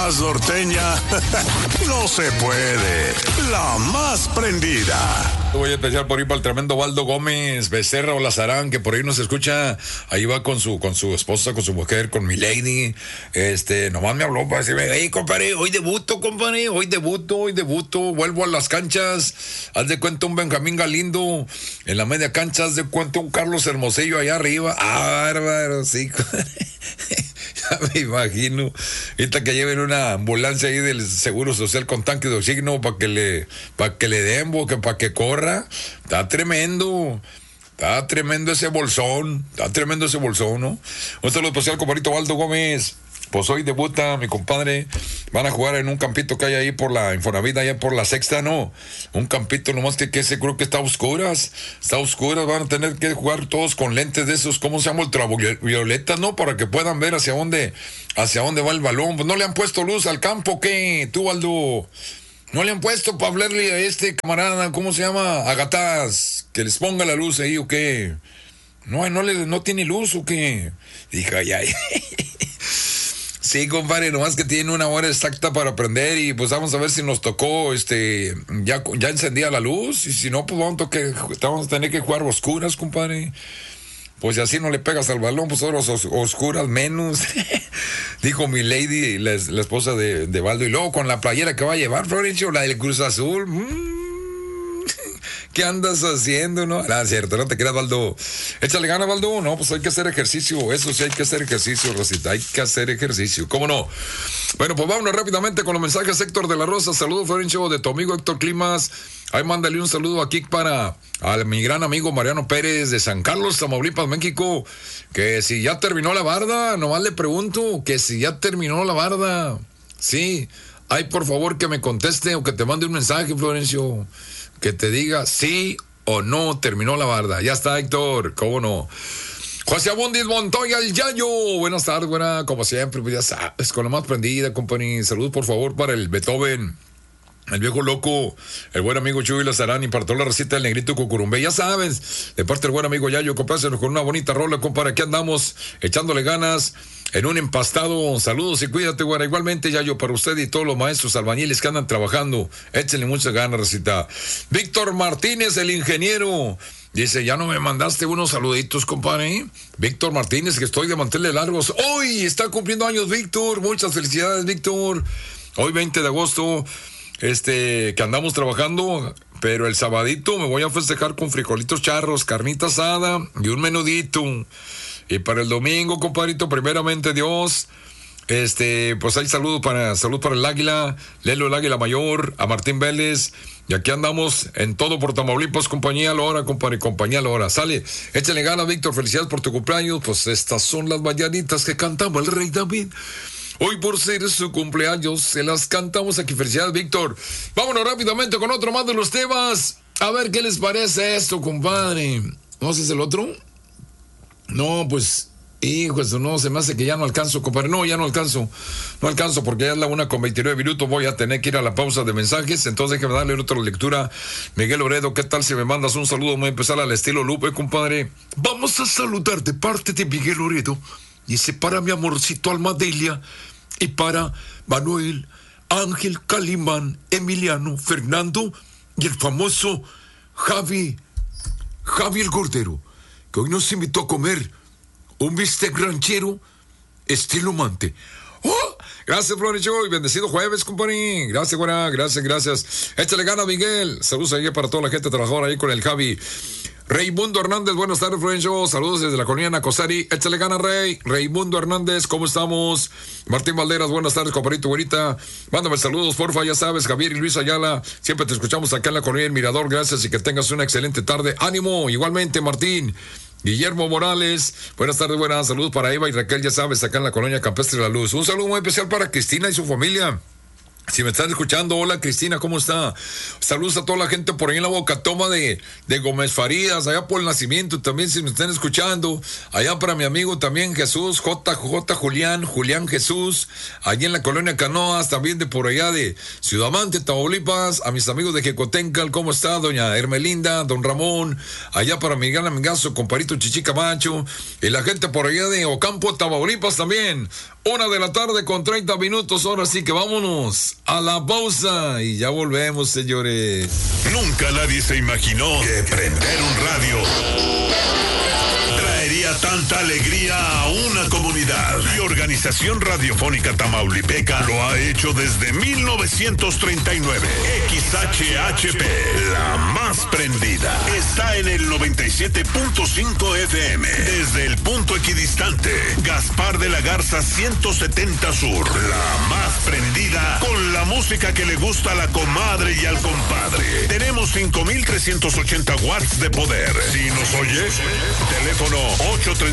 más norteña no se puede. La más prendida. Voy a empezar por ir para el tremendo Valdo Gómez Becerra o Lazarán, que por ahí nos escucha. Ahí va con su esposa, con su mujer, con mi lady. Nomás me habló para decirme, hey, compadre, hoy debuto, compadre, hoy debuto, vuelvo a las canchas. Haz de cuenta un Benjamín Galindo en la media cancha, haz de cuenta un Carlos Hermosillo allá arriba. Bárbaro, sí, ya me imagino. Ahorita que lleven una ambulancia ahí del Seguro Social con tanque de oxígeno para que le den, para que corra. Está tremendo ese bolsón, ¿no? Un saludo especial, compadrito Valdo Gómez. Pues hoy debuta mi compadre. Van a jugar en un campito que hay ahí por la Infonavit, allá por la Sexta, ¿no? Un campito nomás que ese creo que está a oscuras. Van a tener que jugar todos con lentes de esos, ¿cómo se llama? Ultravioletas, ¿no? Para que puedan ver hacia dónde va el balón. Pues no le han puesto luz al campo, ¿qué? Tú, Aldo. No le han puesto para hablarle a este camarada, ¿cómo se llama? A Gataz. Que les ponga la luz ahí, ¿o qué? No tiene luz, ¿o qué? Dije, ay. Sí, compadre, nomás que tiene una hora exacta para aprender y pues vamos a ver si nos tocó, ya encendía la luz y si no, pues vamos a tener que jugar oscuras, compadre. Pues si así no le pegas al balón, pues ahora oscuras menos. Dijo mi lady, la esposa de Valdo, y luego con la playera que va a llevar, Florencio, la del Cruz Azul. ¿Qué andas haciendo, no? Cierto, no te creas, Valdo. Échale ganas, Valdo. No, pues hay que hacer ejercicio. Eso sí, hay que hacer ejercicio, Rosita. Hay que hacer ejercicio. ¿Cómo no? Bueno, pues vámonos rápidamente con los mensajes. Héctor de la Rosa. Saludos, Florencio, de tu amigo Héctor Climas. Ahí mándale un saludo aquí para a mi gran amigo Mariano Pérez de San Carlos, Tamaulipas, México. Que si ya terminó la barda, nomás le pregunto que si ya terminó la barda. Sí. Ay, por favor, que me conteste o que te mande un mensaje, Florencio. Que te diga sí o no terminó la barda. Ya está, Héctor, cómo no. José Abundis Montoya, el Yayo. Buenas tardes, como siempre, pues ya sabes, con la más prendida, compañía. Saludos, por favor, para el Beethoven, el viejo loco, el buen amigo Chuy Lazarán y para toda la receta del Negrito Cucurumbe. Ya sabes, de parte del buen amigo Yayo, comprásenos con una bonita rola, compadre. Aquí andamos echándole ganas en un empastado. Saludos y cuídate, güera. Igualmente, Yayo, para usted y todos los maestros albañiles que andan trabajando. Échenle muchas ganas, recita. Víctor Martínez, el ingeniero. Dice, ya no me mandaste unos saluditos, compadre. Víctor Martínez, que estoy de manteles largos. Hoy está cumpliendo años, Víctor. Muchas felicidades, Víctor. Hoy, 20 de agosto. Que andamos trabajando, pero el sabadito me voy a festejar con frijolitos charros, carnita asada y un menudito. Y para el domingo, compadrito, primeramente Dios, pues hay salud para el Águila, Lelo el Águila Mayor, a Martín Vélez, y aquí andamos en todo por Tamaulipas, compañía a la hora, compadre, compañía a la hora. Sale, échale ganas, Víctor, felicidades por tu cumpleaños. Pues estas son las mañanitas que cantaba el rey David. Hoy por ser su cumpleaños, se las cantamos aquí. Felicidades, Víctor. Vámonos rápidamente con otro más de los temas. A ver qué les parece esto, compadre. ¿No sé si es el otro? No, pues, hijo, eso no, se me hace que ya no alcanzo, compadre. No, ya no alcanzo. No alcanzo porque ya es la 1:29. Voy a tener que ir a la pausa de mensajes. Entonces déjeme darle otra lectura. Miguel Oredo, ¿qué tal si me mandas un saludo? Voy a empezar al estilo Lupe, compadre. Vamos a saludar de parte de Miguel Oredo. Dice, para mi amorcito Almadelia y para Manuel, Ángel, Calimán, Emiliano, Fernando y el famoso Javi el Gordero, que hoy nos invitó a comer un bistec ranchero estilo Mante. ¡Oh! Gracias, Florencio, y bendecido jueves, compadre. Gracias, buena, gracias. Échale gana, Miguel. Saludos ahí para toda la gente trabajadora ahí con el Javi. Raimundo Hernández, buenas tardes, Florencio. Saludos desde la colonia Nacosari. Échale gana, Rey. Raimundo Hernández, ¿cómo estamos? Martín Valderas, buenas tardes, compadrito, güerita. Mándame saludos, porfa, ya sabes, Javier y Luis Ayala. Siempre te escuchamos acá en la colonia El Mirador. Gracias y que tengas una excelente tarde. Ánimo, igualmente, Martín. Guillermo Morales, buenas tardes, buenas. Saludos para Eva y Raquel, ya sabes, acá en la colonia Campestre La Luz. Un saludo muy especial para Cristina y su familia. Si me están escuchando, hola Cristina, ¿cómo está? Saludos a toda la gente por ahí en la Bocatoma de Gómez Farías, allá por el Nacimiento también, si me están escuchando. Allá para mi amigo también Jesús, Julián Jesús, allí en la colonia Canoas, también de por allá de Ciudamante, Tamaulipas. A mis amigos de Jecotencal, ¿cómo está? Doña Hermelinda, don Ramón, allá para Miguel Amigazo, comparito Chichi Camacho, y la gente por allá de Ocampo, Tamaulipas también. 1:30 ahora sí que vámonos a la pausa y ya volvemos, señores. Nunca nadie se imaginó que prender un radio traería tanta alegría a una comunidad. Y Organización Radiofónica Tamaulipeca lo ha hecho desde 1939. XHHP, la más prendida, está en el 97.5 FM. Desde el punto equidistante, Gaspar de la Garza 170 Sur. La más prendida con la música que le gusta a la comadre y al compadre. Tenemos 5,380 watts de poder. Si nos oye, teléfono 830